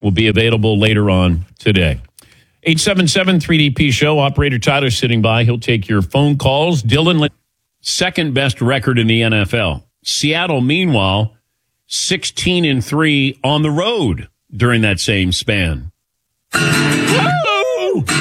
will be available later on today. 877-3DP Show. Operator Tyler sitting by. He'll take your phone calls. Dylan, second best record in the NFL. Seattle, meanwhile, 16-3 on the road during that same span.